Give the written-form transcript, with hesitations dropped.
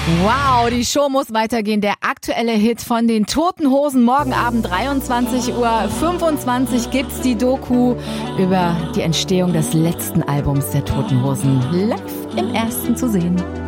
Wow, die Show muss weitergehen. Der aktuelle Hit von den Toten Hosen. Morgen Abend 23:25 Uhr gibt's die Doku über die Entstehung des letzten Albums der Toten Hosen live im Ersten zu sehen.